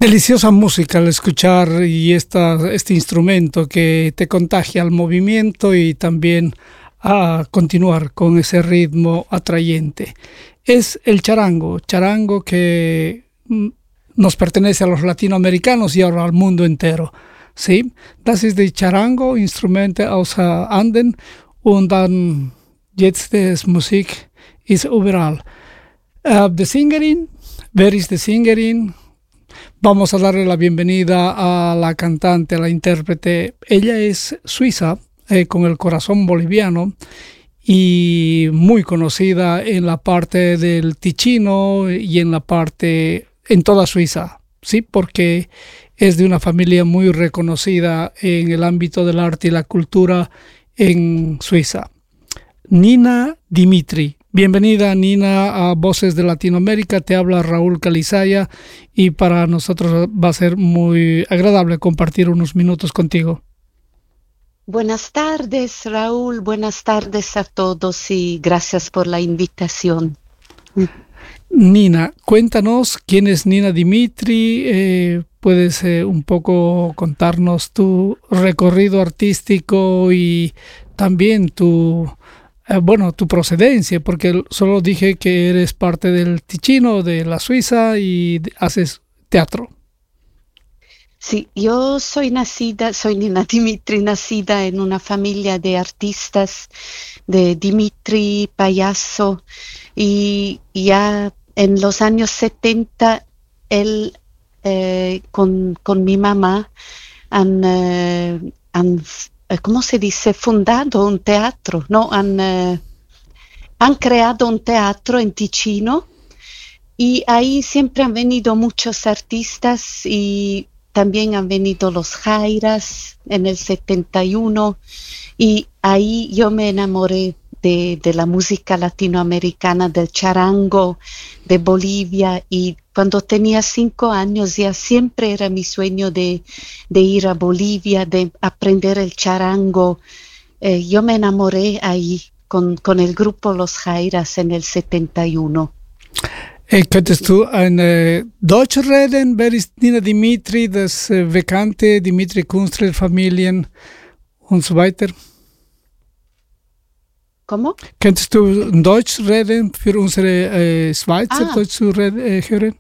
Deliciosa música al escuchar y este instrumento que te contagia al movimiento y también a continuar con ese ritmo atrayente. Es el charango, charango que nos pertenece a los latinoamericanos y ahora al mundo entero. ¿Sí? Das ist die Charango-Instrumente aus Anden und dann jetzt die Musik ist überall. Die Sängerin, wer ist die Sängerin? Vamos a darle la bienvenida a la cantante, a la intérprete. Ella es suiza, con el corazón boliviano y muy conocida en la parte del Ticino y en toda Suiza, ¿sí? Porque es de una familia muy reconocida en el ámbito del arte y la cultura en Suiza. Nina Dimitri. Bienvenida, Nina, a Voces de Latinoamérica. Te habla Raúl Calizaya y para nosotros va a ser muy agradable compartir unos minutos contigo. Buenas tardes, Raúl. Buenas tardes a todos y gracias por la invitación. Nina, cuéntanos quién es Nina Dimitri. ¿Puedes un poco contarnos tu recorrido artístico y también tu procedencia? Porque solo dije que eres parte del Ticino, de la Suiza y haces teatro. Sí, yo soy Nina Dimitri, nacida en una familia de artistas, de Dimitri, payaso, y ya en los años 70 él con mi mamá han ¿cómo se dice? Fundado un teatro, ¿no? Han creado un teatro en Ticino y ahí siempre han venido muchos artistas y también han venido los Jairas en el 71 y ahí yo me enamoré de la música latinoamericana, del charango, de Bolivia, y cuando tenía 5 años ya siempre era mi sueño de ir a Bolivia, de aprender el charango. Yo me enamoré ahí con el grupo Los Jairas en el 71. Könntest du ein Deutsch reden? Wer ist Nina Dimitri, das bekannte Dimitri Kunstler-Familien und so weiter? ¿Cómo? Könntest du Deutsch reden für unsere Schweizer Deutsch zu hören?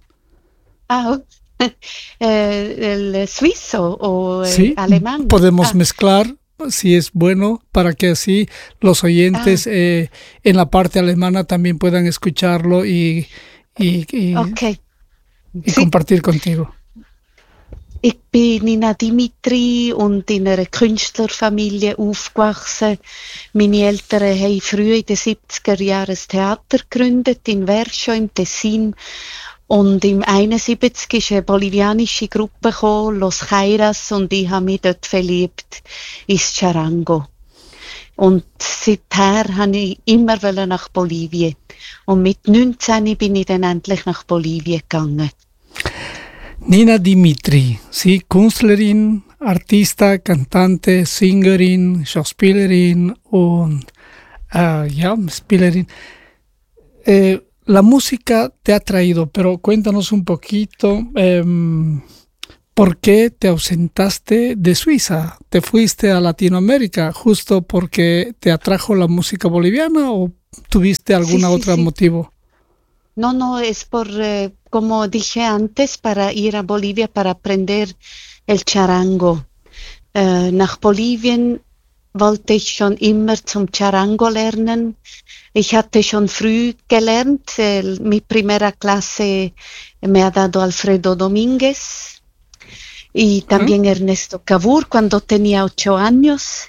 El suizo o sí, alemán. Podemos mezclar, si es bueno, para que así los oyentes en la parte alemana también puedan escucharlo y okay. Compartir contigo. Ich bin Nina Dimitri und in einer Künstlerfamilie aufgewachsen. Meine Eltern haben früh in den 70er Jahren ein Theater gegründet in Verscho im Tessin. Und im 71 ist eine bolivianische Gruppe gekommen, Los Jairas, und ich habe mich dort verliebt ins Charango. Und seither wollte ich immer nach Bolivien. Und mit 19 bin ich dann endlich nach Bolivien gegangen. Nina Dimitri, sí, Künstlerin, Artista, Cantante, Sängerin, Schauspielerin und Spielerin. La música te ha traído, pero cuéntanos un poquito por qué te ausentaste de Suiza. ¿Te fuiste a Latinoamérica justo porque te atrajo la música boliviana o tuviste algún otro motivo? No, es por, como dije antes, para ir a Bolivia para aprender el charango. Nach Bolivien wollte ich schon immer zum Charango lernen. Ich hatte schon früh gelernt. Mi primera clase me ha dado Alfredo Domínguez y también Ernesto Cavour cuando tenía 8 años.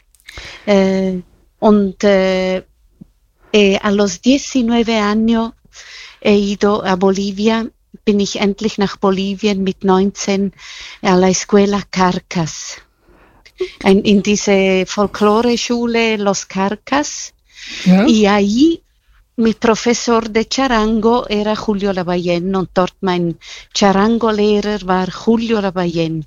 A los 19 años he ido a Bolivia, bin ich endlich nach Bolivien mit 19 a la Escuela Carcas. In diese Folklore-Schule Los Carcas. Ja. Y ahí mi profesor de charango era Julio Lavallén und dort mein Charango-Lehrer war Julio Lavallén.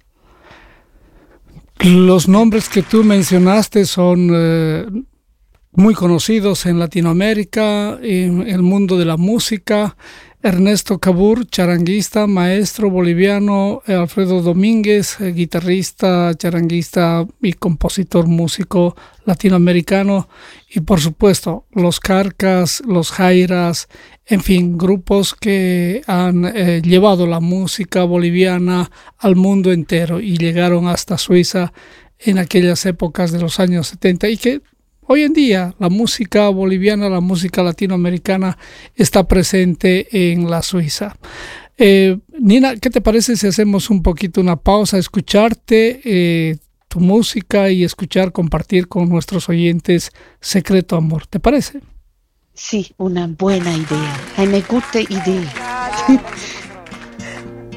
Los nombres que tú mencionaste son muy conocidos en Latinoamérica, en el mundo de la música. Ernesto Cabur, charanguista, maestro boliviano, Alfredo Domínguez, guitarrista, charanguista y compositor músico latinoamericano, y por supuesto los Carcas, los Jairas, en fin, grupos que han llevado la música boliviana al mundo entero y llegaron hasta Suiza en aquellas épocas de los años 70 y que hoy en día la música boliviana, la música latinoamericana está presente en la Suiza. Nina, ¿qué te parece si hacemos un poquito una pausa, escucharte tu música y escuchar, compartir con nuestros oyentes Secreto Amor? ¿Te parece? Sí, una buena idea. Me gusta idea.